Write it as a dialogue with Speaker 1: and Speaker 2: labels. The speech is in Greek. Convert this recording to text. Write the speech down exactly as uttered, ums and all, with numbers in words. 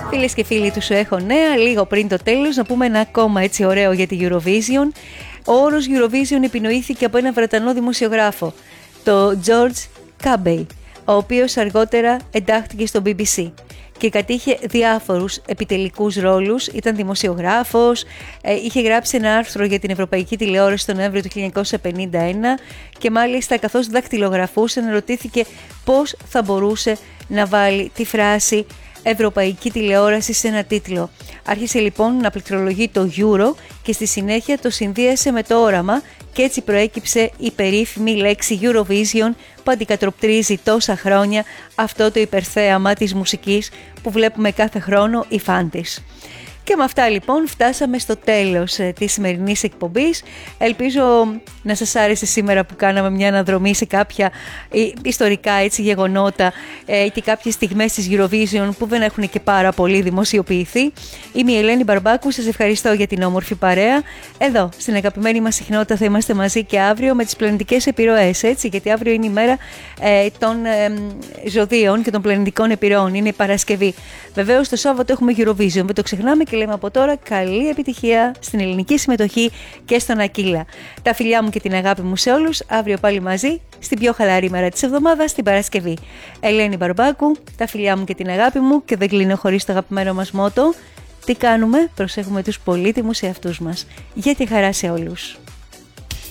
Speaker 1: Φίλες και φίλοι του Σου Έχω Νέα, λίγο πριν το τέλος να πούμε ένα ακόμα έτσι ωραίο για τη Eurovision. Ο όρος Eurovision επινοήθηκε από έναν Βρετανό δημοσιογράφο, το George Cabey, ο οποίος αργότερα εντάχθηκε στο μπι μπι σι και κατήχε διάφορους επιτελικούς ρόλους. Ήταν δημοσιογράφος, ε, είχε γράψει ένα άρθρο για την ευρωπαϊκή τηλεόραση τον Νοέμβριο του χίλια εννιακόσια πενήντα ένα και μάλιστα καθώς δακτυλογραφούσε αναρωτήθηκε πώς θα μπορούσε να βάλει τη φράση ευρωπαϊκή τηλεόραση σε ένα τίτλο. Άρχισε λοιπόν να πληκτρολογεί το Euro και στη συνέχεια το συνδύασε με το όραμα και έτσι προέκυψε η περίφημη λέξη Eurovision που αντικατοπτρίζει τόσα χρόνια αυτό το υπερθέαμα της μουσικής που βλέπουμε κάθε χρόνο οι φαν της. Και με αυτά λοιπόν φτάσαμε στο τέλος ε, της σημερινής εκπομπής. Ελπίζω να σας άρεσε σήμερα που κάναμε μια αναδρομή σε κάποια ε, ιστορικά έτσι, γεγονότα ε, και κάποιες στιγμές της Eurovision που δεν έχουν και πάρα πολύ δημοσιοποιηθεί. Είμαι η Ελένη Μπαρμπάκου, σας ευχαριστώ για την όμορφη παρέα. Εδώ στην αγαπημένη μας συχνότητα θα είμαστε μαζί και αύριο με τις πλανητικές επιρροές, έτσι, γιατί αύριο είναι η μέρα ε, των ε, ζωδίων και των πλανητικών επιρροών, είναι η Παρασκευή. Βεβαίως το Σάββατο έχουμε Eurovision, δεν το ξεχνάμε και λέμε από τώρα καλή επιτυχία στην ελληνική συμμετοχή και στον Ακύλα. Τα φιλιά μου και την αγάπη μου σε όλους, αύριο πάλι μαζί στην πιο χαλαρή μέρα της εβδομάδας, την Παρασκευή. Ελένη Μπαρμπάκου, τα φιλιά μου και την αγάπη μου και δεν κλείνω χωρίς το αγαπημένο μας μότο. Τι κάνουμε? Προσέχουμε τους πολύτιμους εαυτούς μας. Για τη χαρά σε όλους.